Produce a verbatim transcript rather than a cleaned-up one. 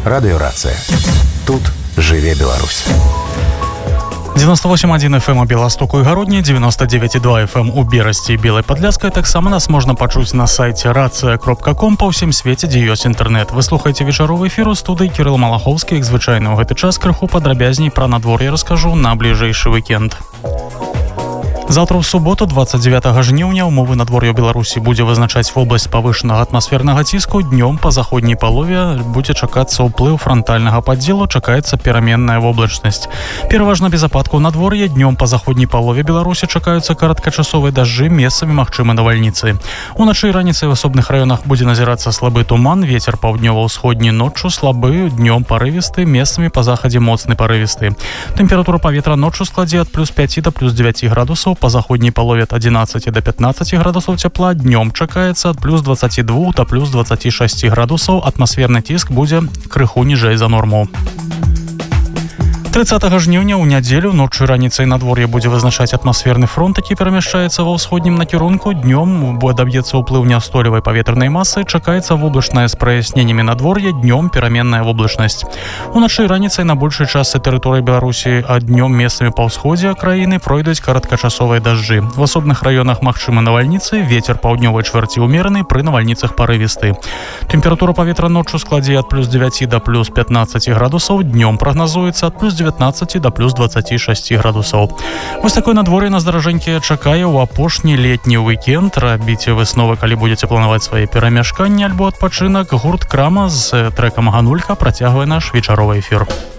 Радыёрацыя. Тут жыве Беларусь. девяносто восемь один эф эм у Беластоку и Гародне, девяносто девять два эф эм у Берасці и Белой Подляскай. Таксама нас можна пачуць на сайце рация кропка ком па ўсім свеце, дзе ёсць інтэрнэт. Вы слухаеце вечаровы эфір у студыі Кірыл Малахоўскі. Як звычайна ў гэты час крыху падрабязней пра надвор'е раскажу на бліжэйшы вікенд. Завтра ў суботу, двадцать девятого жніўня, умовы надвор'я ў Беларусі будзе вызначаць вобласць павышанага атмасфернага ціску. Днём па заходняй палове будзе чакацца ўплыў франтальнага падзелу, чакаецца пераменная воблачнасць. Пераважна без ападкаў надвор'я. Днём па заходняй палове Беларусі чакаюцца кароткачасовыя дажджы, месцамі магчымы навальніцы. Уначы і раніцай в асобных раёнах будзе назірацца слабы туман, вецер паўднёва-ўсходні ноччу слабы, днём парывісты, месцамі па захадзе моцны парывісты. Тэмпература паветра ноччу складзе ад плюс пяці да плюс дзевяці градусаў, по заходняй палове от одиннадцати до пятнадцати градусов тепла, днем чакаецца от плюс двадцати двух до плюс двадцати шести градусов, атмосферный тиск будзе крыху ніжэй за норму. тридцатого жніўня ў нядзелю ноччу і раніцай надвор'е будзе вызначаць атмасферны фронт, які перамяшчаецца ва ўсходнім накірунку. Днём адаб'ецца ўплыў няўстойлівай паветранай масы, чакаецца воблачнае з праясненнямі надвор'я, днём пераменная воблачнасць. Уначы і раніцай на большай частцы тэрыторыі Беларусі, а днём месцамі па ўсходзе краіны пройдуць кароткачасовыя дажджы. В асобных раёнах магчымы навальніцы, вецер паўднёвай чвэрці ўмераны, пры навальніцах парывісты. Тэмпература паветра ноччу складзе ад плюс девяти до плюс пятнадцати градусаў, днём прагназуецца ад плюс девятнадцати до плюс двадцати шести градусаў. Вось такое надвор'е нас, даражэнькія, чакае ў апошні летні уікенд. Рабіце высновы, калі будзеце планаваць свае перамяшканні альбо адпачынак. Гурт Крама з трэкам «Ганулька» працягвае наш вечаровы эфір.